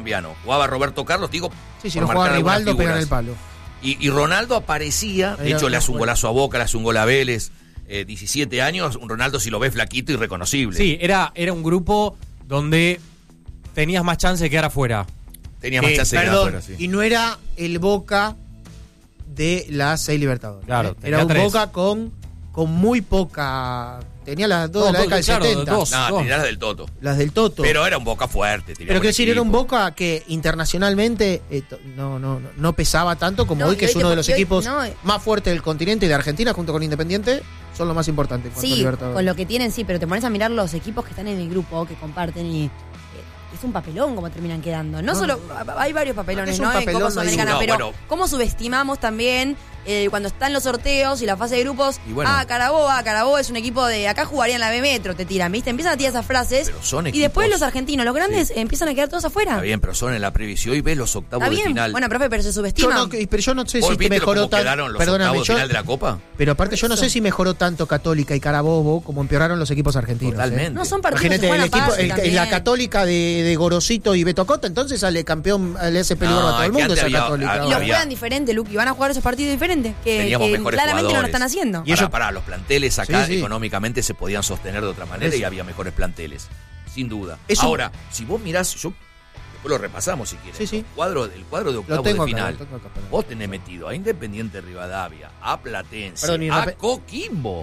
colombiano. Jugaba Roberto Carlos, digo. Sí, si no jugaba Rivaldo, pega en el palo. Y Ronaldo aparecía, de hecho le hace un golazo a Boca, le hace un gol a Vélez, 17 años, un Ronaldo si lo ves flaquito, irreconocible. Sí, era un grupo donde tenías más chance de quedar afuera. Tenía más chance de quedar afuera, sí. Y no era el Boca de las 6 Libertadores. Claro, era un 3. Boca con muy poca... Tenía las dos de la década del 70. No, tenía las del Toto. Las del Toto. Pero era un Boca fuerte. Pero quiero decir, era un Boca que internacionalmente no pesaba tanto como hoy, que es uno de los equipos más fuertes del continente y de Argentina, junto con Independiente, son los más importantes. Sí, con lo que tienen, sí, pero te pones a mirar los equipos que están en el grupo, que comparten y... Es un papelón como terminan quedando. No solo, hay varios papelones, ¿no? En Copa Sudamericana, pero cómo subestimamos también cuando están los sorteos y la fase de grupos. Carabobo es un equipo de acá jugaría en la B Metro, te tiran, ¿viste? Empiezan a tirar esas frases. Y después los argentinos, los grandes, empiezan a quedar todos afuera. Está bien, pero son en la previsión y ves los octavos de final. Bueno, profe, pero se subestima. Pero yo no sé si mejoró tanto. Perdóname, final de la Copa. Pero aparte, yo no sé si mejoró tanto Católica y Carabobo como empeoraron los equipos argentinos. Totalmente. No son partidos que juegan la Católica de Gorosito y Beto Acosta, entonces sale campeón, le hace peligro a todo el mundo esa Católica. Y lo juegan diferente, Luqui, van a jugar esos partidos diferentes, que claramente no lo están haciendo. Y para los planteles acá económicamente se podían sostener de otra manera y había mejores planteles, sin duda. Ahora, si vos mirás, después lo repasamos si quieres. El cuadro de octavos de final. Vos tenés metido a Independiente Rivadavia, a Platense, a Coquimbo.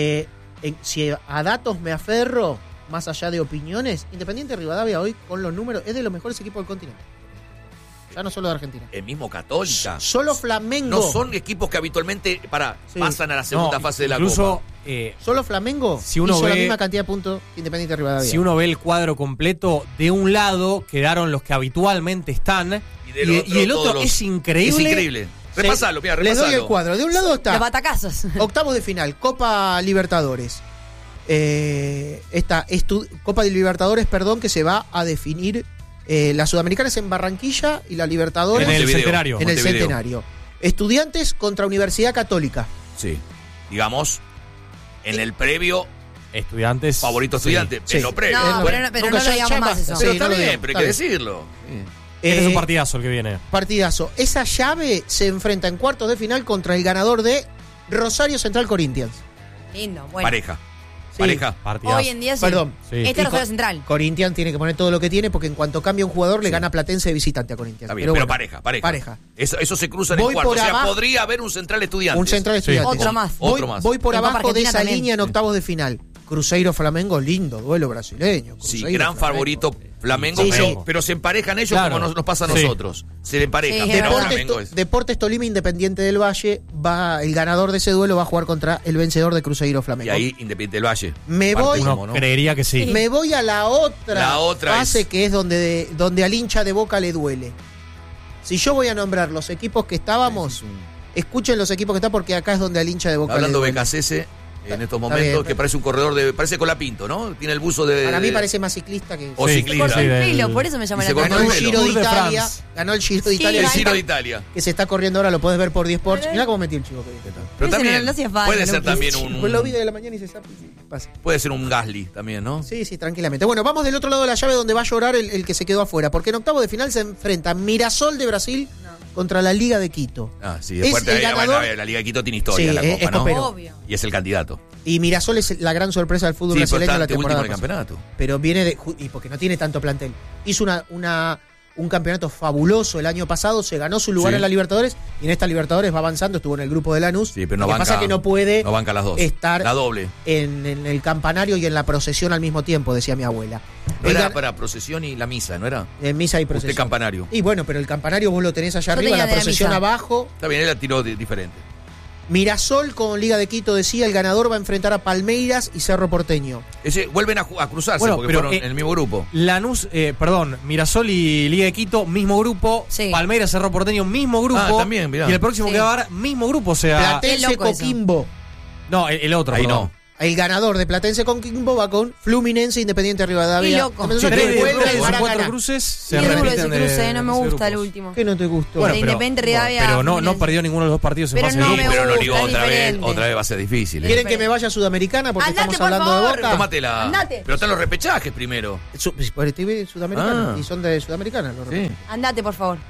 Si a datos me aferro, más allá de opiniones, Independiente Rivadavia hoy, con los números, es de los mejores equipos del continente. Ya no solo de Argentina. El mismo Católica. Solo Flamengo. No son equipos que habitualmente pasan a la segunda fase de la Copa. Solo Flamengo hizo la misma cantidad de puntos que Independiente Rivadavia. Si uno ve el cuadro completo, de un lado quedaron los que habitualmente están y el otro es increíble. Es increíble. Repasalo, mira, repasalo. Les doy el cuadro. De un lado está los batacazos. Octavos de final, Copa Libertadores. Copa de Libertadores, que se va a definir. La Sudamericana es en Barranquilla y la Libertadores en el Centenario. En el Centenario. Estudiantes contra Universidad Católica. Sí. Digamos, en el previo. Estudiantes. Favorito estudiante. Sí. En lo previo. No, pero no lo digamos más eso. Pero está bien, pero hay que decirlo. Es un partidazo el que viene. Partidazo. Esa llave se enfrenta en cuartos de final contra el ganador de Rosario Central Corinthians. Lindo, bueno. Pareja. Partidazo. Hoy en día sí. Perdón. Este es Rosario Central. Corinthians tiene que poner todo lo que tiene porque en cuanto cambia un jugador le gana Platense de visitante a Corinthians. Está bien, pero pareja. Eso se cruza en el cuarto. O sea, podría haber un Central Estudiantes. Un Central Estudiantes. Otro más. Voy por abajo de esa línea en octavos de final. Cruzeiro Flamengo, lindo duelo brasileño. Sí, gran favorito Flamengo, pero se emparejan ellos como nos pasa a nosotros. Se le emparejan. Deportes Tolima, Independiente del Valle, el ganador de ese duelo va a jugar contra el vencedor de Cruzeiro Flamengo. Y ahí Independiente del Valle. Creería que sí. Me voy a la otra fase que es donde al hincha de Boca le duele. Si yo voy a nombrar los equipos que estábamos, escuchen los equipos que están porque acá es donde al hincha de Boca le duele. Hablando de BKCS en estos momentos, que parece un corredor parece Colapinto, ¿no? Tiene el buzo de... Para mí parece más ciclista que... O ciclista. Se cortó el pelo, por eso me llama la atención. Ganó el Giro de Italia. Ganó el Giro de Italia. El Giro de Italia. Que se está corriendo ahora, lo podés ver por 10 Sports. Mirá cómo metió el chico. Pero también puede ser también un... Pues lo vi de la mañana y se pasa. Puede ser un Gasly también, ¿no? Sí, tranquilamente. Bueno, vamos del otro lado de la llave donde va a llorar el que se quedó afuera. Porque en octavo de final se enfrenta Mirasol de Brasil contra la Liga de Quito. Sí, después la Liga de Quito tiene historia, la Copa, ¿no? Obvio. Y es el candidato. Y Mirasol es la gran sorpresa del fútbol brasileño la temporada último del campeonato. Pero viene y porque no tiene tanto plantel. Hizo un campeonato fabuloso el año pasado, se ganó su lugar en la Libertadores y en esta Libertadores va avanzando, estuvo en el grupo de Lanús. Sí, pero no lo que pasa es que no puede las dos. Estar la doble. En el campanario y en la procesión al mismo tiempo, decía mi abuela. No era para procesión y la misa, ¿no era? En misa y procesión. Usted campanario. Y bueno, pero el campanario vos lo tenés allá arriba, la procesión abajo. Está bien, él la tiró diferente. Mirasol con Liga de Quito, decía, el ganador va a enfrentar a Palmeiras y Cerro Porteño. Vuelven a cruzarse porque fueron en el mismo grupo. Mirasol y Liga de Quito, mismo grupo. Sí. Palmeiras, Cerro Porteño, mismo grupo. También, mirá. Y el próximo que va a haber, mismo grupo. O sea, Platense, Coquimbo. No, el otro. Ahí no. El ganador de Platense con Coquimbo va con Fluminense, Independiente Rivadavia. Y loco. 4 cruces se repiten cruce, no me gusta el último. ¿Qué no te gustó? Bueno, Independiente Rivadavia. Pero no perdió ninguno de los dos partidos en fase de grupos. Pero no digo otra vez va a ser difícil. ¿Quieren que me vaya a Sudamericana? Porque Andate, estamos hablando de Boca. Tómatela. Andate. Pero están los repechajes primero. Sudamericana. Y son de Sudamericana. Andate, por favor.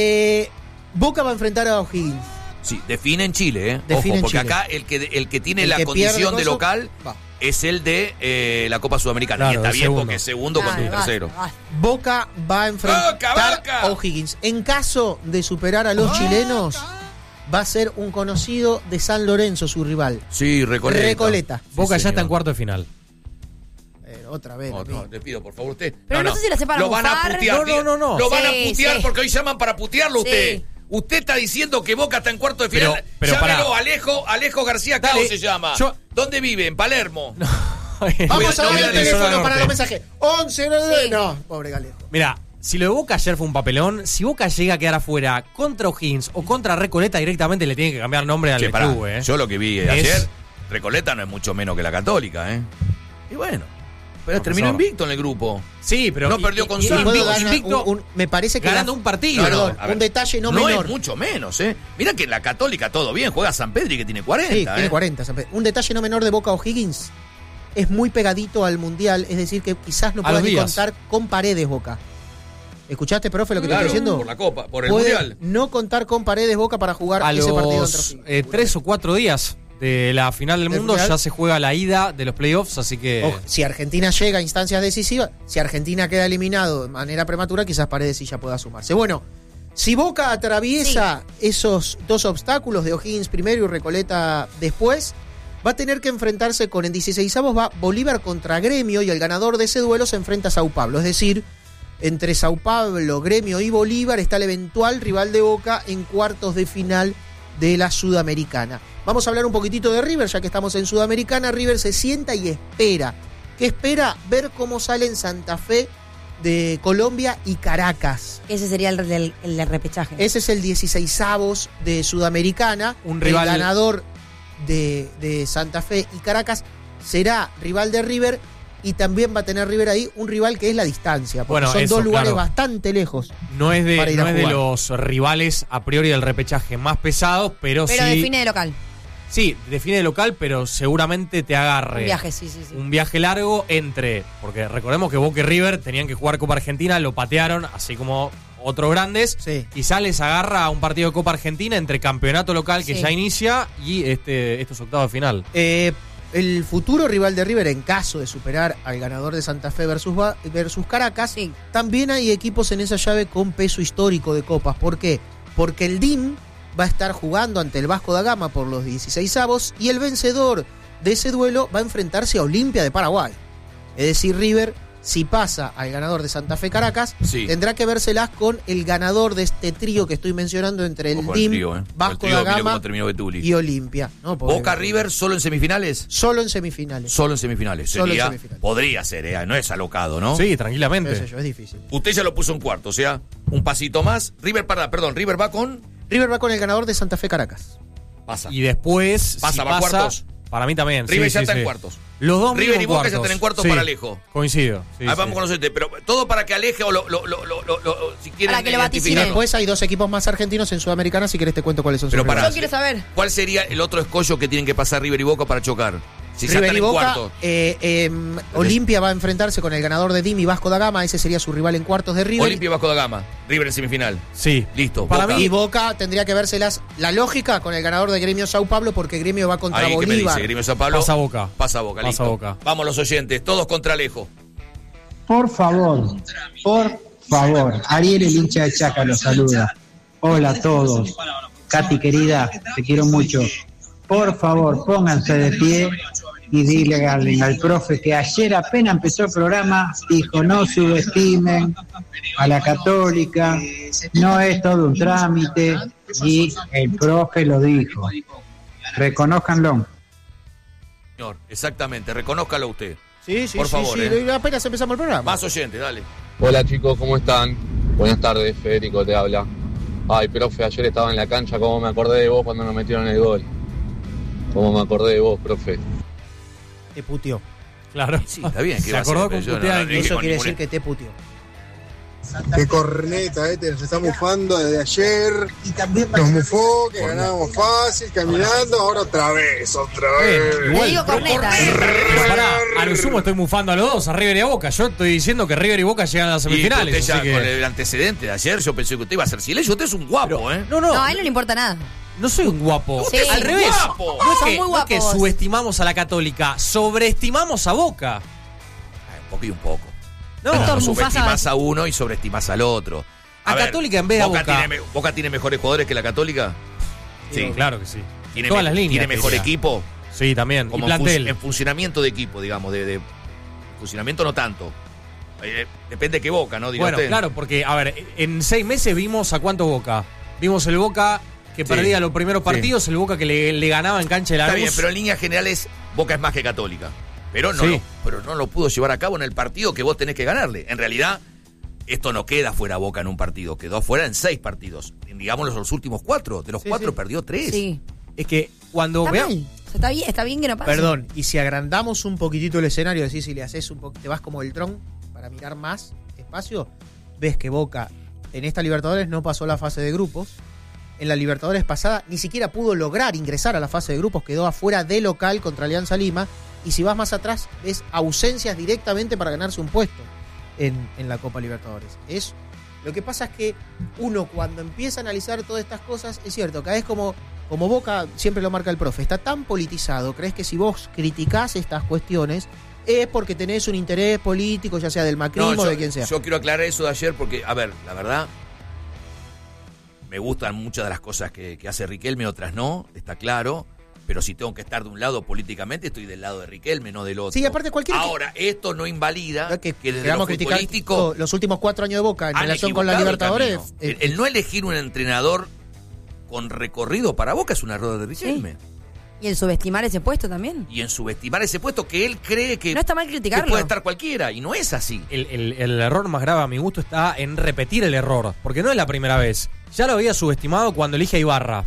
Boca va a enfrentar a O'Higgins. Sí, define en Chile, ¿eh? Define Ojo, porque en Chile. acá el que tiene la condición de local es el de la Copa Sudamericana. Claro, y está bien segundo. porque es segundo contra un tercero. Boca va a enfrentar Boca. a O'Higgins. En caso de superar a los chilenos, va a ser un conocido de San Lorenzo, su rival. Sí, Recoleta. Boca Sí, ya está señor. en cuarto de final. Otra vez. Te pido, por favor, usted. Pero no sé si la separan. Lo van a putear. No. Lo van a Sí, putear sí. porque hoy llaman para putearlo usted. Sí. Usted está diciendo que Boca está en cuarto de final. Pero Llámelo, pará. Alejo García Cao Dale, se llama. ¿Dónde vive? En Palermo. Vamos a No ver voy el a teléfono decir para norte. los mensajes. 11, Sí. no, pobre Galejo. Mira, si lo de Boca ayer fue un papelón, si Boca llega a quedar afuera contra O'Higgins o contra Recoleta, directamente le tiene que cambiar nombre al Che, pará, club, ¿eh? yo lo que vi ayer, Recoleta no es mucho menos que la Católica, ¿eh? Y bueno, pero terminó invicto en el grupo. Sí, pero No perdió con Santos. ¿Puedo dar invicto, me parece que ganando un partido. Perdón, a ver, un detalle no No menor. es mucho menos, ¿eh? Mira que la Católica todo bien, juega San Pedro y que tiene 40. Sí, tiene 40. San Pedro. Un detalle no menor de Boca O'Higgins. Es muy pegadito al Mundial, es decir, que quizás no pueda ni contar con Paredes Boca. ¿Escuchaste, profe, lo que te estoy diciendo? Por la Copa, por el Puede Mundial. no contar con Paredes Boca para jugar A ese partido los contra 3 o 4 días de la final del mundo ya se juega la ida de los playoffs, así que... Ojo, si Argentina llega a instancias decisivas, si Argentina queda eliminado de manera prematura, quizás Paredes sí ya pueda sumarse. Bueno, si Boca atraviesa esos dos obstáculos de O'Higgins primero y Recoleta después, va a tener que enfrentarse con, en 16avos va Bolívar contra Gremio, y el ganador de ese duelo se enfrenta a Sao Paulo. Es decir, entre Sao Paulo, Gremio y Bolívar está el eventual rival de Boca en cuartos de final de la Sudamericana. Vamos a hablar un poquitito de River, ya que estamos en Sudamericana. River se sienta y espera. ¿Qué espera? Ver cómo salen Santa Fe de Colombia y Caracas. Ese sería el del repechaje. Ese es el 16avos de Sudamericana. Un rival... El ganador de Santa Fe y Caracas será rival de River, y también va a tener River ahí un rival que es la distancia, porque son dos lugares bastante lejos. No es de los rivales a priori del repechaje más pesados, pero sí... Pero define de local. Sí, define de local, pero seguramente te agarre Un viaje, sí. un viaje largo porque recordemos que Boca y River tenían que jugar Copa Argentina, lo patearon, así como otros grandes. Sí. Quizá les agarra a un partido de Copa Argentina entre campeonato local que ya inicia y estos octavos de final. El futuro rival de River, en caso de superar al ganador de Santa Fe versus Caracas, también hay equipos en esa llave con peso histórico de copas. ¿Por qué? Porque el DIM va a estar jugando ante el Vasco da Gama por los 16avos, y el vencedor de ese duelo va a enfrentarse a Olimpia de Paraguay. Es decir, River, si pasa al ganador de Santa Fe Caracas, tendrá que vérselas con el ganador de este trío que estoy mencionando entre el DIM, Vasco da Gama y Olimpia. ¿No? ¿Boca River solo en semifinales? Solo en semifinales. Podría ser, no es alocado, ¿no? Sí, tranquilamente. Es difícil. Usted ya lo puso en cuarto, o sea, un pasito más. River va con el ganador de Santa Fe Caracas. Pasa. Y después, pasa, va a cuartos. Para mí también. River ya está en cuartos. Los dos River y Boca ya están en cuartos para Alejo. Coincido. Vamos con los pero todo para que Aleje o si quieren para que lo vaticinen. Después hay dos equipos más argentinos en Sudamericana, si querés te cuento cuáles son sus rivales. Yo quiero saber. ¿Cuál sería el otro escollo que tienen que pasar River y Boca para chocar? Si River y Boca, en Olimpia va a enfrentarse con el ganador de DIM y Vasco da Gama. Ese sería su rival en cuartos de River. Olimpia y Vasco da Gama. River en semifinal. Sí. Listo. Para mí. Y Boca tendría que vérselas la lógica con el ganador de Gremio Sao Paulo, porque Gremio va contra Bolívar. ¿Qué me dice? Gremio Sao Paulo. Pasa Boca. Listo. Boca. Vamos los oyentes, todos contra Alejo. Por favor. Ariel, el hincha de Chaca, los saluda. Hola a todos. Katy, querida, te quiero mucho. Por favor, pónganse de pie y dile al profe que ayer apenas empezó el programa, dijo: no subestimen a la Católica, no es todo un trámite, y el profe lo dijo. Reconózcanlo. Señor, exactamente, reconózcalo usted. Sí, por favor. Apenas empezamos el programa. Más oyentes, dale. Hola chicos, ¿cómo están? Buenas tardes, Federico te habla. Ay, profe, ayer estaba en la cancha, cómo me acordé de vos cuando nos metieron el gol. Cómo me acordé de vos, profe. te puteó. Claro. Sí, está bien. Se acordó con putear. Eso quiere decir que te puteó. Qué corneta, nos está mufando desde ayer. Nos mufó, que ganábamos fácil, caminando, ahora otra vez. Igual, digo corneta, Pero pará, a lo sumo estoy mufando a los dos, a River y a Boca. Yo estoy diciendo que River y Boca llegan a las semifinales. Y usted ya, con el antecedente de ayer, yo pensé que usted iba a hacer silencio. Usted es un guapo, pero, No, a él no le importa nada. No soy un guapo. Sí. Al revés. Guapo. No es que subestimamos a la Católica, sobreestimamos a Boca. Un poco y un poco. No, subestimas a uno y sobreestimas al otro. A Católica en vez de Boca. ¿Boca tiene mejores jugadores que la Católica? Sí, claro que sí. Todas las líneas. ¿Tiene mejor equipo? Sí, también. Como y plantel. En funcionamiento de equipo, digamos. De funcionamiento no tanto. Depende de qué Boca, ¿no? Diga bueno, usted. Claro, porque, a ver, en 6 meses vimos a cuánto Boca. Vimos el Boca que perdía los primeros partidos, el Boca que le ganaba en cancha de la Está bien, pero en líneas generales Boca es más que Católica. Pero no lo pudo llevar a cabo en el partido que vos tenés que ganarle. En realidad, esto no queda fuera Boca en un partido, quedó fuera en 6 partidos. Digamos los últimos 4. De los 4 perdió 3. Sí. Es que cuando veamos. Está bien que no pase. Perdón, y si agrandamos un poquitito el escenario, decís, si le haces te vas como el Tron para mirar más espacio, ves que Boca en esta Libertadores no pasó la fase de grupos. En la Libertadores pasada ni siquiera pudo lograr ingresar a la fase de grupos, quedó afuera de local contra Alianza Lima. Y si vas más atrás, ves ausencias directamente para ganarse un puesto en la Copa Libertadores. Lo que pasa es que uno cuando empieza a analizar todas estas cosas, es cierto, cada vez como Boca, siempre lo marca el profe, está tan politizado, crees que si vos criticás estas cuestiones es porque tenés un interés político, ya sea del macrismo o de quien sea. Yo quiero aclarar eso de ayer porque, a ver, la verdad, me gustan muchas de las cosas que hace Riquelme, otras no, está claro. Pero si tengo que estar de un lado políticamente, estoy del lado de Riquelme, no del otro. Sí, aparte cualquiera. Ahora, esto no invalida que desde lo futbolístico los últimos 4 años de Boca en relación con la Libertadores. El no elegir un entrenador con recorrido para Boca es un error de Riquelme. Sí. Y en subestimar ese puesto también. Y en subestimar ese puesto que él cree que no está mal criticarlo, que puede estar cualquiera, y no es así. El error más grave a mi gusto está en repetir el error, porque no es la primera vez. Ya lo había subestimado cuando elige a Ibarra.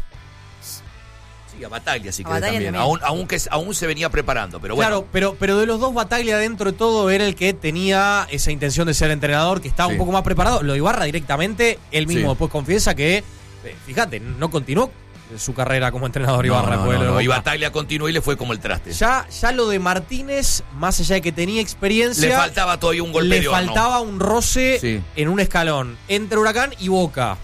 Sí, a Bataglia sí que también. Aún se venía preparando, pero bueno. Claro, pero de los dos, Bataglia dentro de todo era el que tenía esa intención de ser entrenador, que estaba un poco más preparado. Lo de Ibarra directamente, él mismo después confiesa que, fíjate, no continuó su carrera como entrenador Ibarra. No, y Bataglia continuó y le fue como el traste. Ya lo de Martínez, más allá de que tenía experiencia, le faltaba todavía un golpe de horno. Le faltaba un roce en un escalón entre Huracán y Boca.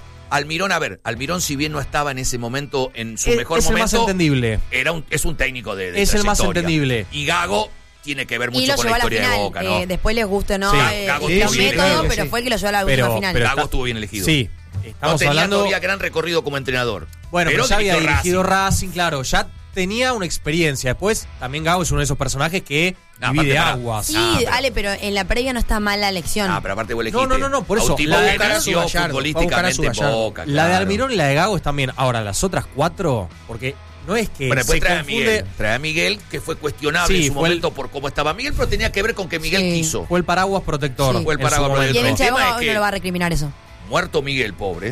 Almirón, si bien no estaba en ese momento, en su mejor momento, es el más entendible. Es un técnico de es el más entendible. Y Gago tiene que ver mucho con la historia de Boca, ¿no? Después les guste, ¿no? Gago el método, pero fue el que lo llevó a la última final. Pero Gago estuvo bien elegido. Sí. No tenía todavía gran recorrido como entrenador. Bueno, pero ya había dirigido Racing, claro, ya tenía una experiencia. Después, también Gago es uno de esos personajes que divide aguas. Sí, Ale, pero en la previa no está mal la elección. Pero aparte vos elegiste. No, por eso. La de nació futbolísticamente Boca. La de Almirón y la de Gago también. Ahora, las otras 4, porque no es que después trae a Miguel, que fue cuestionable en su momento por cómo estaba Miguel, pero tenía que ver con que Miguel quiso. Fue el paraguas protector. Fue el paraguas protector. Y el hincha de Boca hoy no le va a recriminar eso. Muerto Miguel, pobre.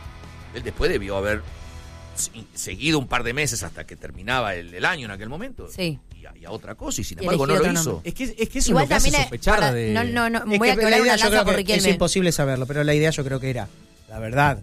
Él después debió haber seguido un par de meses hasta que terminaba el año en aquel momento. Sí. Y a otra cosa, y sin embargo no lo hizo. Es que eso igual es lo que hace sospechar de... No, voy a quebrar una lanza por Riquelme. Es imposible saberlo, pero la idea yo creo que era, la verdad,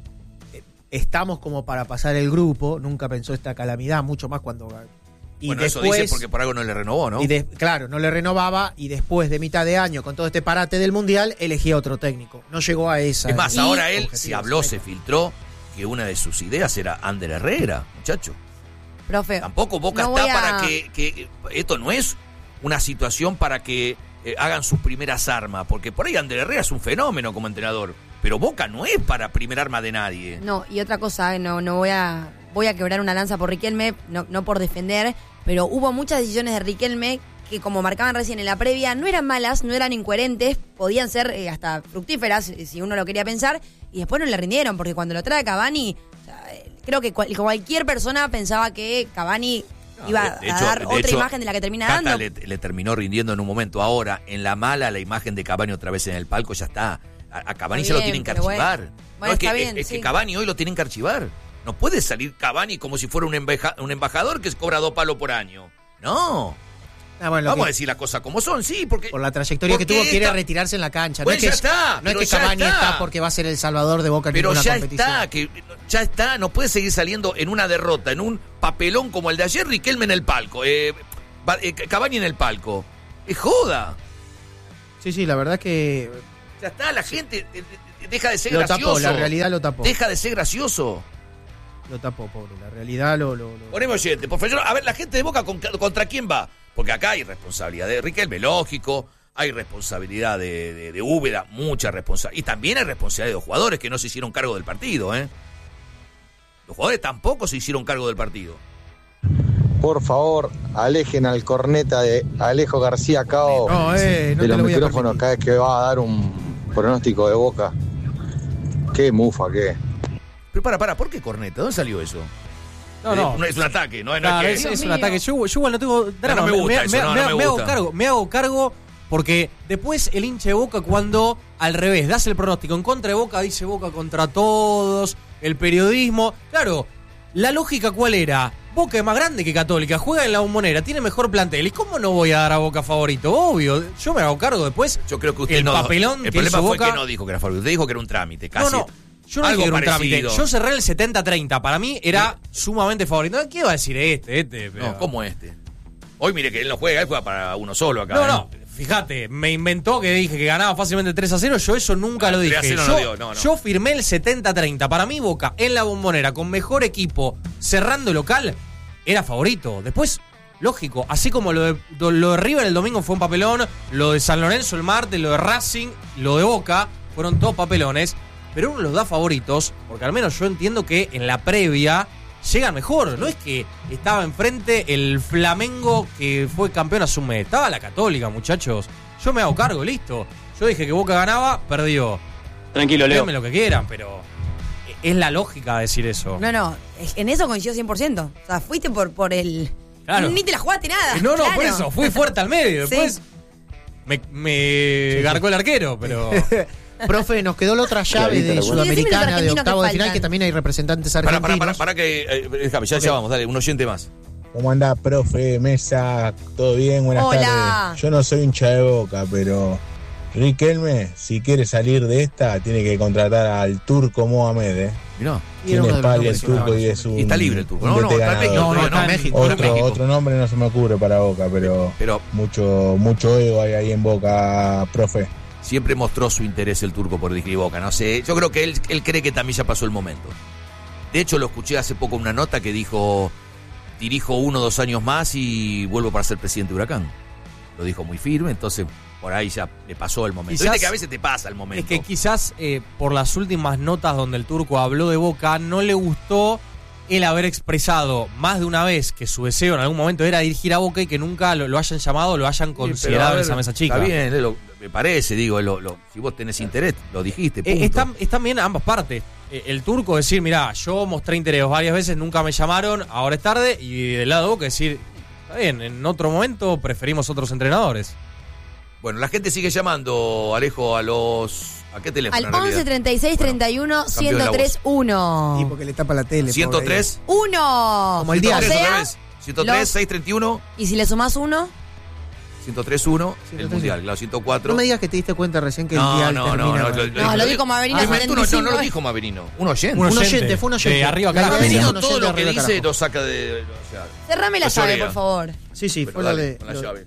estamos como para pasar el grupo, nunca pensó esta calamidad, mucho más cuando... Y bueno, después, eso dice porque por algo no le renovó, ¿no? Claro, no le renovaba, y después de mitad de año, con todo este parate del Mundial, elegía otro técnico. No llegó a esa... Es más, ahora él se filtró que una de sus ideas era Ander Herrera, muchacho. Profe, tampoco Boca está para que esto no es una situación para que hagan sus primeras armas, porque por ahí Ander Herrera es un fenómeno como entrenador, pero Boca no es para primer arma de nadie. No, y otra cosa, no voy a quebrar una lanza por Riquelme, no por defender, pero hubo muchas decisiones de Riquelme que, como marcaban recién en la previa, no eran malas, no eran incoherentes, podían ser hasta fructíferas si uno lo quería pensar, y después no le rindieron, porque cuando lo trae Cavani, creo que cualquier persona pensaba que Cavani iba a dar otra imagen de la que termina dando. Le terminó rindiendo en un momento. Ahora, en la mala, la imagen de Cavani otra vez en el palco ya está. A Cavani se lo tienen que archivar. Bueno, es que Cavani hoy lo tienen que archivar. No puede salir Cavani como si fuera un embajador que cobra 2 palos por año. No. Vamos a decir las cosas como son, sí, porque... Por la trayectoria que tuvo, quiere retirarse en la cancha. Bueno, no es que Cavani está porque va a ser el salvador de Boca en ninguna competición. Ya está, no puede seguir saliendo en una derrota, en un papelón como el de ayer, Riquelme en el palco, Cavani en el palco. ¡Es joda! Sí, la verdad que... Ya está, la gente deja de ser gracioso. Lo tapó, la realidad lo tapó. Deja de ser gracioso. Lo tapó, pobre. La realidad lo... Ponemos oyente, por favor. A ver, la gente de Boca, ¿contra quién va? Porque acá hay responsabilidad de Riquelme, lógico. Hay responsabilidad de Úbeda, mucha responsabilidad. Y también hay responsabilidad de los jugadores que no se hicieron cargo del partido, Los jugadores tampoco se hicieron cargo del partido. Por favor, alejen al corneta de Alejo García Cao de los micrófonos cada vez que va a dar un pronóstico de Boca. Qué mufa, qué. Pero para, ¿por qué corneta? ¿Dónde salió eso? No. Es un ataque, no es un ataque. Yo igual no tengo drama. No me gusta eso, me hago cargo porque después el hincha de Boca, cuando al revés das el pronóstico en contra de Boca, dice Boca contra todos, el periodismo. Claro, la lógica ¿cuál era? Boca es más grande que Católica, juega en la Bombonera, tiene mejor plantel. ¿Y cómo no voy a dar a Boca favorito? Obvio, yo me hago cargo después. Yo creo que usted el papelón el que problema hizo fue Boca, que no dijo que era favorito, usted dijo que era un trámite, casi. No, yo no dije que era un trámite. Yo cerré el 70-30, para mí era sumamente favorito. ¿Qué iba a decir este? Pero... No, ¿cómo este? Hoy mire que él no juega, él juega para uno solo acá. No, fíjate, me inventó que dije que ganaba fácilmente 3-0, yo eso nunca lo dije. Yo firmé el 70-30. Para mí Boca en la Bombonera con mejor equipo cerrando local era favorito. Después, lógico, así como lo de River el domingo fue un papelón, lo de San Lorenzo el martes, lo de Racing, lo de Boca, fueron todos papelones, pero uno los da favoritos, porque al menos yo entiendo que en la previa llegan mejor. No es que estaba enfrente el Flamengo que fue campeón hace un mes, estaba la Católica, muchachos. Yo me hago cargo, listo. Yo dije que Boca ganaba, perdió. Tranquilo, Leo. Díganme lo que quieran, pero es la lógica decir eso. No, en eso coincido 100%. O sea, fuiste por el... Claro. Ni te la jugaste nada. No, claro. Por eso, fui fuerte al medio. Después sí. me garcó el arquero, pero... Profe, nos quedó la otra llave de Sudamericana de octavo de final, que también hay representantes argentinos. Para que... ya vamos, dale, un oyente más. ¿Cómo anda, profe, mesa? ¿Todo bien? Buenas tardes. Yo no soy hincha de Boca, pero Riquelme, si quiere salir de esta, tiene que contratar al turco Mohamed, Mirá. Tiene espalda el turco y es un... Y está libre el turco. No, está México. Otro nombre no se me ocurre para Boca, pero mucho ego hay ahí en Boca, profe. Siempre mostró su interés el turco por dirigir Boca, no sé. Yo creo que él cree que también ya pasó el momento. De hecho, lo escuché hace poco en una nota que dijo: dirijo 1 o 2 años más y vuelvo para ser presidente de Huracán. Lo dijo muy firme, entonces por ahí ya le pasó el momento. Viste que a veces te pasa el momento. Es que quizás por las últimas notas donde el turco habló de Boca, no le gustó el haber expresado más de una vez que su deseo en algún momento era dirigir a Boca y que nunca lo hayan llamado, lo hayan considerado en esa mesa chica. Está bien, me parece, digo, si vos tenés interés, lo dijiste, punto. Están bien ambas partes. El turco decir, mirá, yo mostré interés varias veces, nunca me llamaron, ahora es tarde, y del lado de Boca decir, está bien, en otro momento preferimos otros entrenadores. Bueno, la gente sigue llamando, Alejo, ¿a qué teléfono? Al 11 36 31 103 1. Sí, porque le tapa la tele. 103 1. Como el día. 103 631. ¿Y si le sumás 1? 103 1, el mundial, claro, 104. No me digas que te diste cuenta recién que el día No, lo dijo Maverino. No lo dijo Maverino. Un oyente. Fue un oyente. Arriba acá. Maverino todo lo que dice lo saca de... Cerrame la llave, por favor. Sí, fue la de... Con la llave.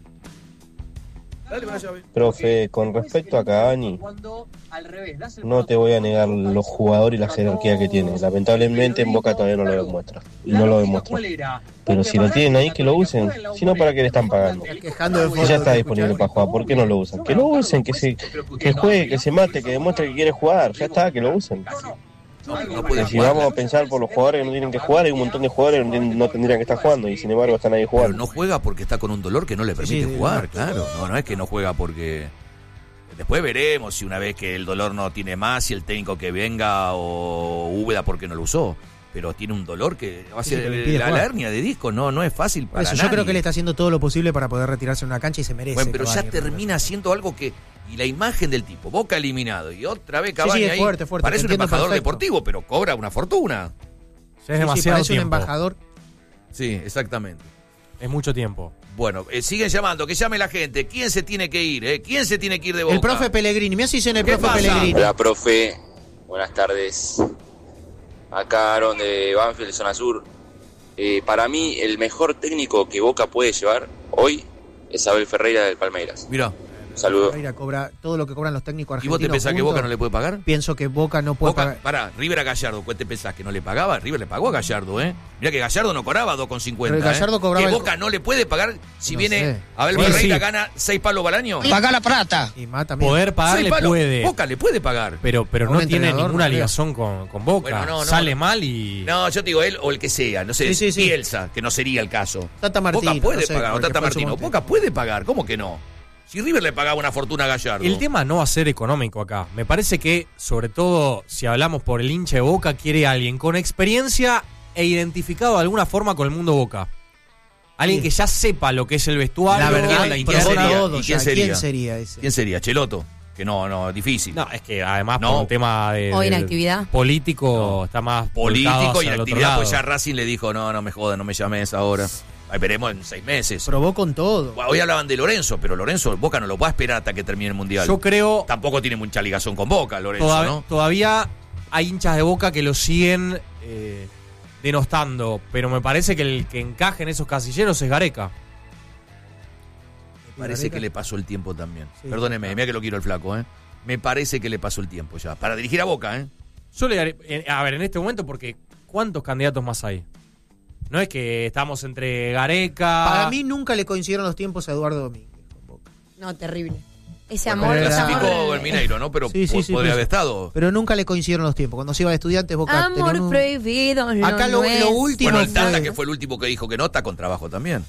Dale con la llave. Profe, con respecto a Cavani, no te voy a negar los jugadores y la jerarquía que tiene. Lamentablemente en Boca todavía no lo demuestra. Y no lo demuestra. Pero si lo tienen ahí, que lo usen. Si no, ¿para qué le están pagando? Si ya está disponible para jugar, ¿por qué no lo usan? Que lo usen, que juegue, que se mate, que demuestre que quiere jugar. Ya está, que lo usen. Si vamos a pensar por los jugadores que no tienen que jugar, hay un montón de jugadores que no tendrían que estar jugando y sin embargo están ahí jugando. Pero no juega porque está con un dolor que no le permite jugar, claro. No es que no juega porque... Después veremos si una vez que el dolor no tiene más, si el técnico que venga o Úbeda porque no lo usó. Pero tiene un dolor que va a ser la hernia de disco, no es fácil para nadie. Yo creo que él está haciendo todo lo posible para poder retirarse en una cancha y se merece. Bueno, pero ya termina haciendo algo que... Y la imagen del tipo, Boca eliminado y otra vez Cavani ahí, fuerte, parece un embajador deportivo, pero cobra una fortuna. Es demasiado parece tiempo. Un embajador. Sí, exactamente. Es mucho tiempo. Bueno, siguen llamando, que llame la gente. ¿Quién se tiene que ir? ¿Quién se tiene que ir de Boca? El profe Pellegrini. Mirá si dicen el profe Pellegrini. Hola, profe. Buenas tardes. Acá Aaron de Banfield, zona sur. Para mí, el mejor técnico que Boca puede llevar hoy es Abel Ferreira del Palmeiras. Mirá. Saludos. Ferreira cobra todo lo que cobran los técnicos argentinos. ¿Y vos te pensás que Boca no le puede pagar? Pienso que Boca no puede pagar. Pará, River a Gallardo, ¿cuál te pensás que no le pagaba? River le pagó a Gallardo, Mirá que Gallardo no cobraba 2,50. Pero Gallardo cobraba. Que Boca no le puede pagar si viene Abel Ferreira gana 6 palos al año. Paga la plata. Y más también. Poder pagar le puede. Boca le puede pagar. Pero no tiene ninguna ligación con Boca. Bueno, sale mal y. No, yo te digo él o el que sea, no sé, Bielsa, que no sería el caso. Tata Martino. Boca puede pagar, o Tata Martino. Boca puede pagar, ¿cómo que no? Si River le pagaba una fortuna a Gallardo. El tema no va a ser económico acá. Me parece que, sobre todo, si hablamos por el hincha de Boca, quiere alguien con experiencia e identificado de alguna forma con el mundo Boca. Alguien que ya sepa lo que es el vestuario, la verdad, la ¿Y quién sería ese? ¿Quién sería? Cheloto. Que no, difícil. No, es que además por un tema de inactividad político está más político y actividad, pues ya Racing le dijo, no me jodas, no me llames ahora. Ahí veremos en 6 meses. Probó con todo. Hoy hablaban de Lorenzo, pero Lorenzo, Boca no lo va a esperar hasta que termine el Mundial. Yo creo... Tampoco tiene mucha ligación con Boca, Lorenzo, ¿no? Todavía hay hinchas de Boca que lo siguen denostando, pero me parece que el que encaje en esos casilleros es Gareca. Me parece que le pasó el tiempo también. Sí, perdóneme, mira que lo quiero el flaco, Me parece que le pasó el tiempo ya. Para dirigir a Boca, Yo le daré, a ver, en este momento, porque ¿cuántos candidatos más hay? No es que estamos entre Gareca... Para mí nunca le coincidieron los tiempos a Eduardo Domínguez con Boca. No, terrible. Ese amor... Clasificó el Mineiro, ¿no? Pero podría haber estado. Pero nunca le coincidieron los tiempos. Cuando se iba de Estudiantes, Boca... Amor prohibido. Acá lo último bueno, el Tata, que fue el último que dijo que no, está con trabajo también.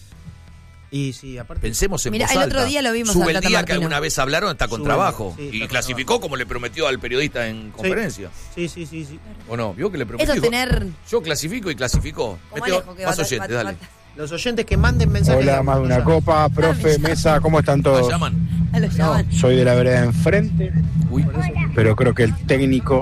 Y sí, aparte... Pensemos en voz alta. El otro día lo vimos Sube el día que alguna vez hablaron, está con trabajo. Y clasificó como le prometió al periodista en conferencia. Sí. ¿O no? ¿Vio que le prometió? Eso tener... Yo clasifico y clasificó. Más oyentes, dale. Los oyentes que manden mensajes. Hola, más de una copa, profe, mesa, ¿cómo están todos? ¿Llaman? Soy de la vereda de enfrente, pero creo que el técnico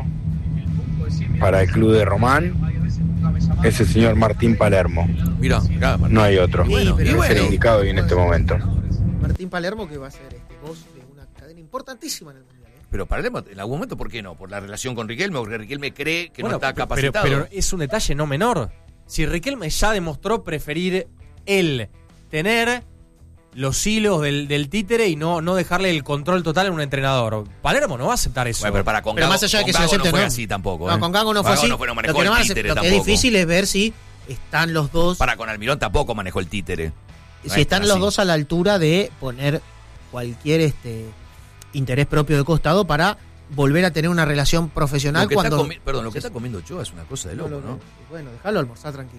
para el club de Román es el señor Martín Palermo. Mirá, no hay otro. Bueno, es el indicado y en este momento. Martín Palermo, que va a ser voz de una cadena importantísima en el Mundial. Pero Palermo, en algún momento, ¿por qué no? Por la relación con Riquelme, porque Riquelme cree que no está capacitado. Pero es un detalle no menor. Si Riquelme ya demostró preferir él tener los hilos del títere y no dejarle el control total a un entrenador. Palermo no va a aceptar eso. Bueno, pero más allá de que se acepte, no fue así tampoco. No, con Gago no fue así. No manejó el títere lo que es difícil es ver si están los dos... Con Almirón tampoco manejó el títere. Si están los dos a la altura de poner cualquier interés propio de costado para volver a tener una relación profesional lo que cuando... lo que está comiendo Ochoa es una cosa de loco, ¿no? Bueno, déjalo almorzar tranquilo.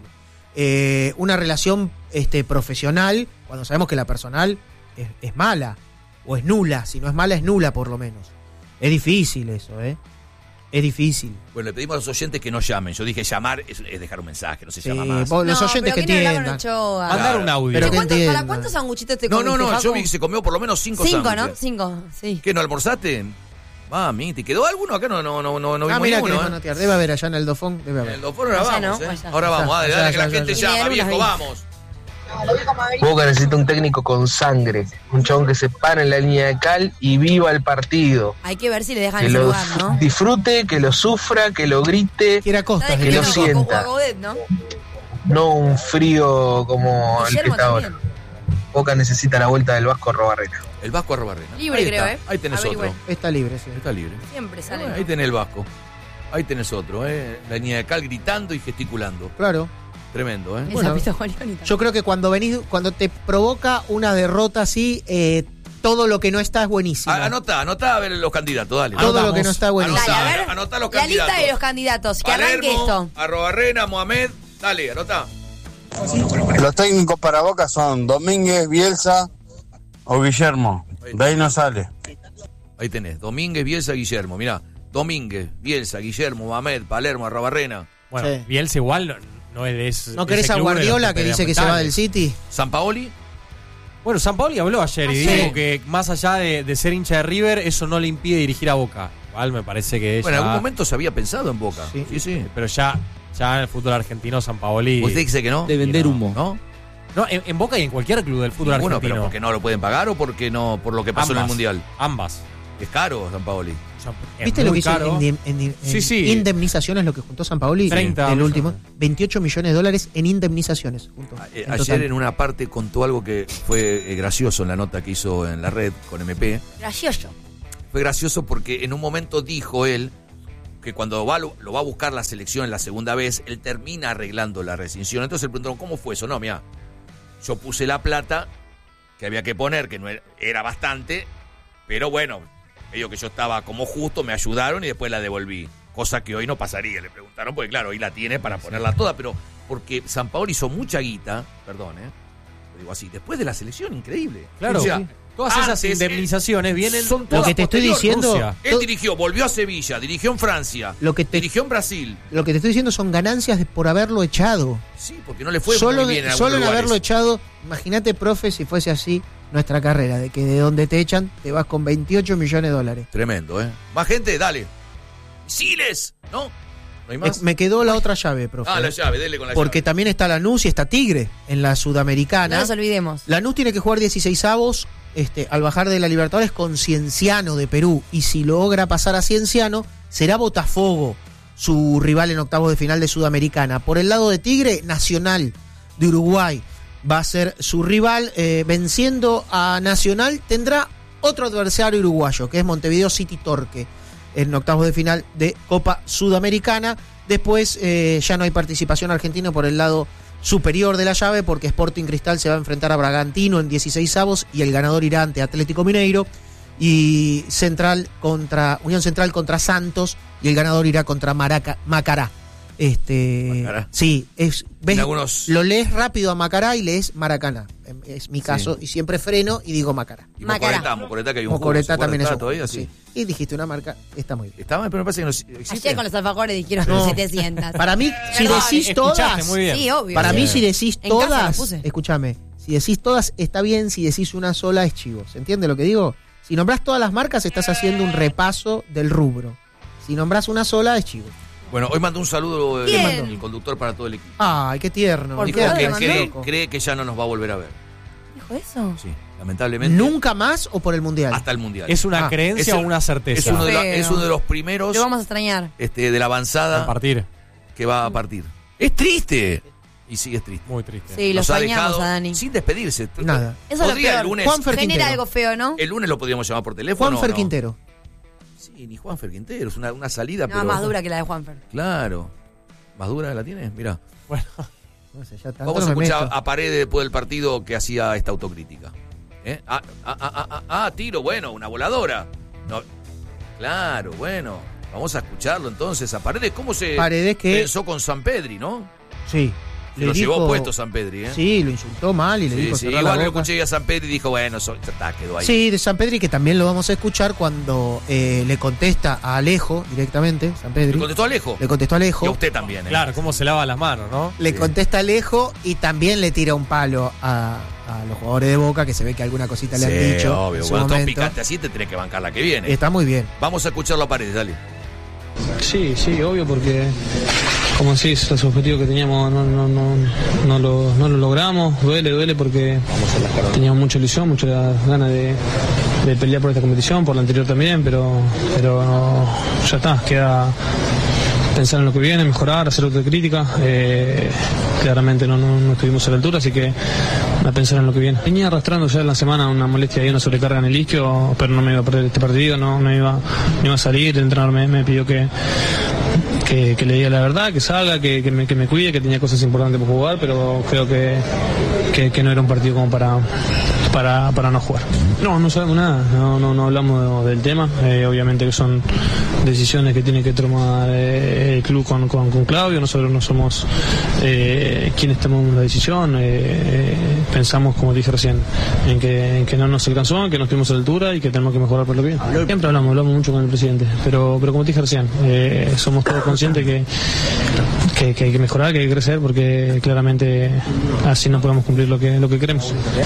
Una relación profesional, cuando sabemos que la personal es mala, o es nula. Si no es mala, es nula por lo menos. Es difícil eso, Es difícil. Bueno, le pedimos a los oyentes que no llamen. Yo dije llamar es dejar un mensaje, no se llama más. Los oyentes que entiendan. Mandar un audio. Pero ¿Para cuántos sanguchitos te comiste, No, yo vi que se comió por lo menos 5 sándwiches. 5, ¿no? 5, sí. ¿Qué, no almorzaste? Mami, ¿te quedó alguno? Acá no vimos mira ninguno. Debe haber allá en el Dofón. Debe haber. En el Dofón ahora vamos, Ahora vamos, dale que la gente llama, viejo, vamos. Boca necesita un técnico con sangre, un chabón que se para en la línea de cal y viva el partido. Hay que ver si le dejan que ese lo lugar, ¿no? Disfrute, que lo sufra, que lo grite, que lo sienta. No un frío como el que está ahora. Boca necesita la vuelta del Vasco Arrobarrena. El Vasco Arrobarrena. Libre, ahí creo, Ahí tenés otro. Está libre, sí. Está libre. Siempre sale. Ahí tenés el Vasco. Ahí tenés otro, La línea de cal gritando y gesticulando. Claro. Tremendo, Bueno, yo creo que cuando te provoca una derrota así, todo lo que no está es buenísimo. Anotá a ver los candidatos, dale. Todo lo que no está buenísimo. Anotá los candidatos. La lista de los candidatos, que arranque esto. Arrobarrena, Mohamed, dale, anotá. Los técnicos para Boca son Domínguez, Bielsa o Guillermo. De ahí no sale. Ahí tenés, Domínguez, Bielsa, Guillermo. Mirá, Domínguez, Bielsa, Guillermo, Mohamed, Palermo, Arrobarrena. Bueno, sí. Bielsa igual no es... ¿No querés a Guardiola que dice que se va del City? ¿Sampaoli? Bueno, Sampaoli habló ayer y dijo que más allá de ser hincha de River, eso no le impide dirigir a Boca. Igual me parece que en algún momento se había pensado en Boca. Sí. Pero ya en el fútbol argentino, Sampaoli... ¿Usted dice que no? De vender humo. ¿No? No, en Boca y en cualquier club del fútbol argentino. Bueno, pero ¿porque no lo pueden pagar o porque no por lo que pasó en el Mundial? Ambas. Es caro, Sampaoli. ¿Viste lo que hizo indemnizaciones, lo que juntó Sampaoli? 30 el último. $28 millones en indemnizaciones. Ayer en una parte contó algo que fue gracioso en la nota que hizo en la red con MP. Gracioso. Fue gracioso porque en un momento dijo él que cuando lo va a buscar la selección en la segunda vez, él termina arreglando la rescisión. Entonces le preguntaron, ¿cómo fue eso? No, mira, yo puse la plata que había que poner, que no era bastante, pero bueno, medio que yo estaba como justo, me ayudaron y después la devolví. Cosa que hoy no pasaría, le preguntaron, porque claro, hoy la tiene para ponerla toda, pero porque Sampaoli hizo mucha guita, perdón, lo digo así, después de la selección, increíble. Claro, o sea, todas esas indemnizaciones vienen... Son lo que te estoy diciendo... Rusia. Él volvió a Sevilla, dirigió en Francia, dirigió en Brasil. Lo que te estoy diciendo son ganancias por haberlo echado. Sí, porque no le fue muy bien en solo en lugares. Haberlo echado, imagínate, profe, si fuese así nuestra carrera, de que de donde te echan te vas con $28 millones. Tremendo, Más gente, dale. Siles, ¿no? ¿No hay más? Me quedó la otra llave, profe. La llave, dele con la porque llave. También está Lanús y está Tigre en la Sudamericana. No nos olvidemos. Lanús tiene que jugar 16avos al bajar de la Libertadores con Cienciano de Perú. Y si logra pasar a Cienciano, será Botafogo su rival en octavos de final de Sudamericana. Por el lado de Tigre, Nacional de Uruguay va a ser su rival. Venciendo a Nacional tendrá otro adversario uruguayo, que es Montevideo City Torque, en octavos de final de Copa Sudamericana. Después ya no hay participación argentina por el lado superior de la llave, porque Sporting Cristal se va a enfrentar a Bragantino en 16avos y el ganador irá ante Atlético Mineiro, y Unión Central contra Santos y el ganador irá contra Macará. Macará. Sí, ¿ves? Lo lees rápido a Macará y lees Maracaná. Es mi caso, y siempre freno y digo Macará. Y Mocoretá, que hay un Mocoretá también es un todavía, sí. Y dijiste una marca, está muy bien. Estaba, pero me parece que no existe. Ayer con los alfajores dijeron 700. Para mí, si decís todas, sí, obvio. Para mí, si decís en todas, escúchame, si decís todas está bien, si decís una sola es chivo. ¿Se entiende lo que digo? Si nombrás todas las marcas, estás haciendo un repaso del rubro. Si nombrás una sola, es chivo. Bueno, hoy mandó un saludo el conductor para todo el equipo. Ay, qué tierno. Dijo que cree que ya no nos va a uno a ver. ¿Dijo eso? Sí, lamentablemente. ¿Nunca más o por el Mundial? Hasta el Mundial. ¿Es una creencia o una certeza? Es uno de los primeros. Lo vamos a extrañar. De la avanzada. A partir. Que va a partir. Es triste. Y sí, es triste. Muy triste. Sí, lo extrañamos a Dani. Sin despedirse. Nada. Eso es lo peor. El lunes. Juanfer Genera Quintero. algo feo, ¿no? El lunes lo podríamos llamar por teléfono. Juanfer Quintero. Sí, ni Juanfer Quintero. Es una salida, pero... más dura que la de Juanfer. Claro. ¿Más dura la tienes? Mirá. Bueno. No sé, ya vamos a escuchar a Paredes después del partido que hacía esta autocrítica. Tiro, bueno, una voladora. No, claro, bueno. Vamos a escucharlo entonces a Paredes. ¿Cómo se pensó con Sampedri, no? Sí. Lo llevó puesto Sampedri, Sí, lo insultó mal y le dijo... Sí, igual lo escuché a Sampedri y dijo, bueno, quedó ahí. Sí, de Sampedri, que también lo vamos a escuchar cuando le contesta a Alejo directamente, Sampedri. ¿Le contestó a Alejo? Le contestó a Alejo. Y a usted también, Claro, cómo se lava las manos, ¿no? Le contesta a Alejo y también le tira un palo a los jugadores de Boca, que se ve que alguna cosita le han dicho. Obvio. Cuando estás picante así te tenés que bancar la que viene. Está muy bien. Vamos a escucharlo a Paredes, dale. Sí, obvio, porque como decís, los objetivos que teníamos no lo logramos. Duele porque teníamos mucha ilusión, muchas ganas de pelear por esta competición, por la anterior también, pero ya está, queda pensar en lo que viene, mejorar, hacer autocrítica. Claramente no estuvimos a la altura, así que a pensar en lo que viene. Venía arrastrando ya en la semana una molestia y una sobrecarga en el isquio, pero no me iba a perder este partido, no iba a salir. El entrenador me pidió que le diga la verdad, que salga, que me cuide, que tenía cosas importantes por jugar, pero creo que no era un partido como para no jugar. No sabemos nada, no hablamos del tema. Obviamente que son decisiones que tiene que tomar el club con Claudio. Nosotros no somos quienes tomamos la decisión. Pensamos, como dije recién, en que no nos alcanzó, en que no estuvimos a la altura y que tenemos que mejorar por lo bien. Siempre hablamos mucho con el presidente, pero como dije recién, somos todos conscientes que hay que mejorar, que hay que crecer, porque claramente así no podemos cumplir lo que queremos.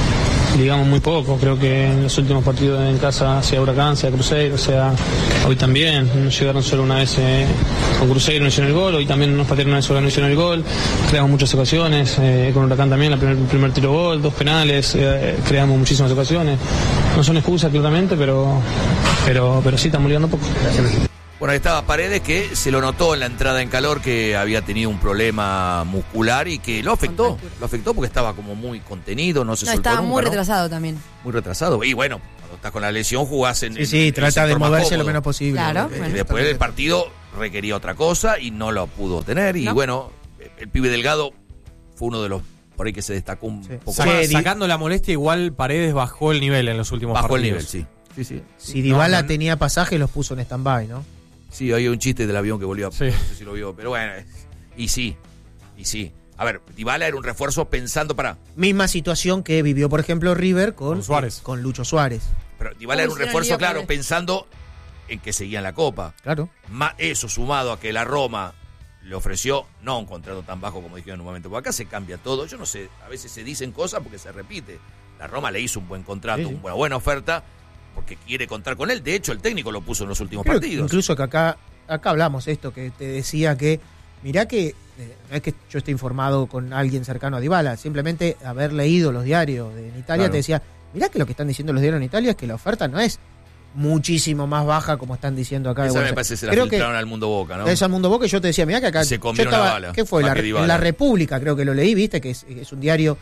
ligamos muy poco. Creo que en los últimos partidos en casa, sea Huracán, sea Cruzeiro, sea hoy también, nos llegaron solo una vez con Cruzeiro, no hicieron el gol, hoy también nos patearon una vez sola, no hicieron el gol, creamos muchas ocasiones, con Huracán también, el primer tiro gol, 2 penales, creamos muchísimas ocasiones. No son excusas claramente, pero sí estamos ligando poco. Bueno, ahí estaba Paredes, que se lo notó en la entrada en calor que había tenido un problema muscular y que lo afectó porque estaba como muy contenido, no se soltó estaba nunca, muy ¿no? retrasado también. Muy retrasado. Y bueno, cuando estás con la lesión jugás en trata de moverse lo menos posible. Claro. Y después el partido requería otra cosa y no lo pudo tener. Y bueno, el pibe Delgado fue uno de los por ahí que se destacó un poco más. Sacando la molestia, igual Paredes bajó el nivel en los últimos partidos. Bajó el nivel, sí. Si Dybala tenía pasaje, los puso en stand-by, ¿no? Sí, había un chiste del avión que volvió a... Sí. No sé si lo vio, pero bueno, y sí. A ver, Dybala era un refuerzo pensando para... Misma situación que vivió, por ejemplo, River con Suárez. Con Lucho Suárez. Pero Dybala era un refuerzo, claro, pensando en que seguía en la Copa. Claro. Eso sumado a que la Roma le ofreció, no un contrato tan bajo como dijeron en un momento, porque acá se cambia todo. Yo no sé, a veces se dicen cosas porque se repite. La Roma le hizo un buen contrato, una buena oferta, porque quiere contar con él. De hecho, el técnico lo puso en los últimos partidos. Incluso que acá hablamos esto, que te decía que, mirá que, no es que yo esté informado con alguien cercano a Dybala, simplemente haber leído los diarios en Italia, te decía, mirá que lo que están diciendo los diarios en Italia es que la oferta no es muchísimo más baja como están diciendo acá. Esa me parece que se la filtraron al Mundo Boca, ¿no? Es al Mundo Boca, y yo te decía, mirá que acá... Se comió una bala. ¿Qué fue? En La República creo que lo leí, viste, que es un diario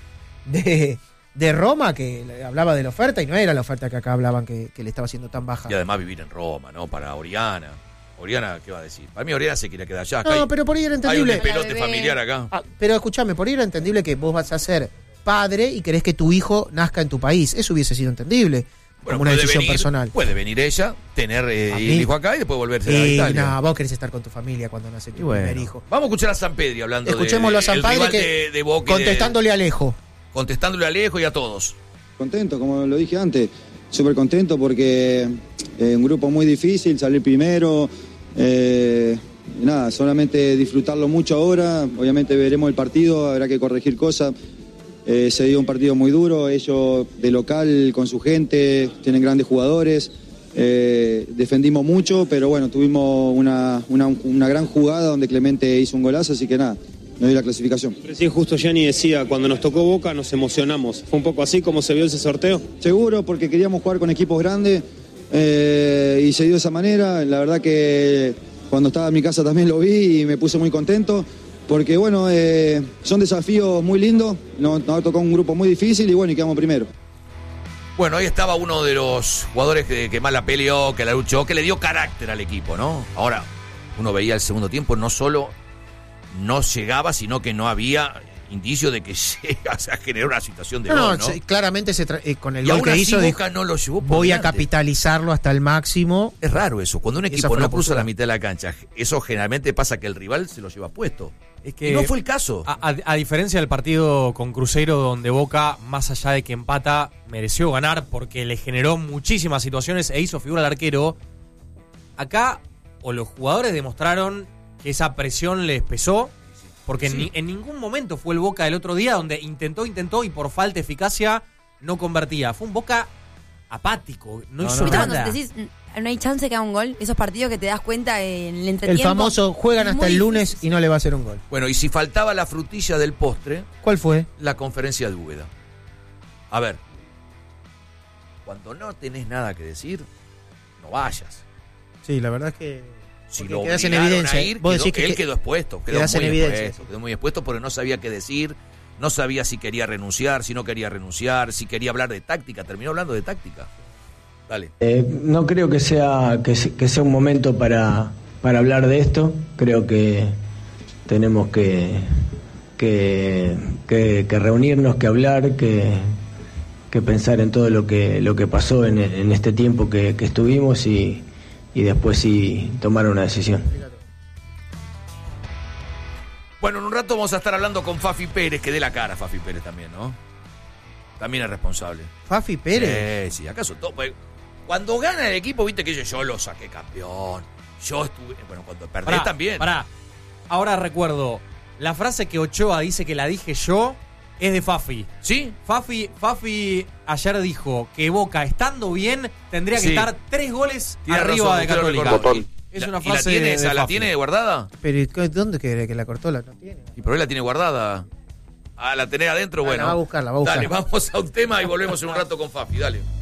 de Roma que hablaba de la oferta y no era la oferta que acá hablaban que le estaba haciendo tan baja. Y además vivir en Roma, ¿no? Para Oriana, ¿qué va a decir? Para mí Oriana se quería quedar allá. No, pero por ahí era entendible. Hay un pelote familiar acá. Pero escúchame, por ahí era entendible que vos vas a ser padre y querés que tu hijo nazca en tu país. Eso hubiese sido entendible. Bueno, como una decisión personal. Puede venir ella, tener el hijo acá y después volverse a Italia. No, vos querés estar con tu familia cuando nace tu primer hijo. Vamos a escuchar a Sampedri hablando Escuchémoslo a Sampedri de Boca. Contestándole a Alejo. Contestándole a Alejo y a todos. Contento, como lo dije antes, súper contento porque un grupo muy difícil, salir primero, solamente disfrutarlo mucho ahora, obviamente veremos el partido, habrá que corregir cosas, se dio un partido muy duro, ellos de local con su gente, tienen grandes jugadores, defendimos mucho, pero bueno, tuvimos una gran jugada donde Clemente hizo un golazo, así que nada. No dio la clasificación. Recién justo Gianni decía, cuando nos tocó Boca nos emocionamos. ¿Fue un poco así como se vio ese sorteo? Seguro, porque queríamos jugar con equipos grandes y se dio de esa manera. La verdad que cuando estaba en mi casa también lo vi y me puse muy contento. Porque bueno, son desafíos muy lindos. Nos tocó un grupo muy difícil y bueno, y quedamos primero. Bueno, ahí estaba uno de los jugadores que más la peleó, que la luchó, que le dio carácter al equipo, ¿no? Ahora, uno veía el segundo tiempo, no solo no llegaba, sino que no había indicio de que llegase a generar una situación de gol, ¿no? Claramente con el gol que hizo Boca no lo llevó por voy delante. a capitalizarlo hasta el máximo. Es raro eso, cuando un equipo no cruza la mitad de la cancha, eso generalmente pasa que el rival se lo lleva puesto. Es que y no fue el caso. A diferencia del partido con Cruzeiro, donde Boca, más allá de que empata, mereció ganar porque le generó muchísimas situaciones e hizo figura al arquero, acá o los jugadores demostraron que esa presión les pesó, porque en ningún momento fue el Boca del otro día donde intentó y por falta de eficacia no convertía. Fue un Boca apático, no hizo nada. Cuando decís, no hay chance que haga un gol, esos partidos que te das cuenta en el entretiempo. El famoso juegan hasta el lunes y no le va a hacer un gol. Bueno, y si faltaba la frutilla del postre, ¿cuál fue? La conferencia de Úbeda. A ver, cuando no tenés nada que decir, no vayas. Sí, la verdad es que si lo quedas en evidencia. Vos decís que él quedó expuesto. Quedó muy expuesto porque no sabía qué decir, no sabía si quería renunciar, si no quería renunciar, si quería hablar de táctica. Terminó hablando de táctica. Dale. No creo que sea un momento para hablar de esto. Creo que tenemos que reunirnos, que hablar, que pensar en todo lo que pasó en este tiempo que estuvimos y después sí tomar una decisión. Bueno, en un rato vamos a estar hablando con Fafi Pérez, que dé la cara Fafi Pérez también, ¿no? También es responsable. ¿Fafi Pérez? Sí, acaso todo. Cuando gana el equipo, viste que yo lo saqué campeón. Yo estuve. Bueno, cuando perdés también. Ahora recuerdo la frase que Ochoa dice que la dije yo es de Fafi. ¿Sí? Fafi ayer dijo que Boca, estando bien, tendría que estar 3 goles arriba de Católica. Es una frase ¿Y la tiene, la tiene guardada? Pero ¿dónde quiere que la cortó? La no tiene. Y por ahí la tiene guardada. Ah, la tenés adentro, bueno. Va a buscarla. Dale, vamos a un tema y volvemos en un rato con Fafi, dale.